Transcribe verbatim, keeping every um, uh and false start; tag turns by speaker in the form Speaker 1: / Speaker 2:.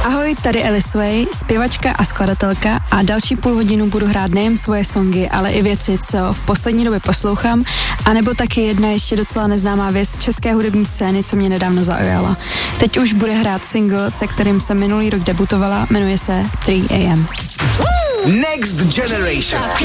Speaker 1: Ahoj, tady Alice Way, zpěvačka a skladatelka a další půl hodinu budu hrát nejen svoje songy, ale i věci, co v poslední době poslouchám, anebo taky jedna ještě docela neznámá věc z české hudební scény, co mě nedávno zaujala. Teď už bude hrát single, se kterým jsem minulý rok debutovala, jmenuje se tři a m.
Speaker 2: Next Generation.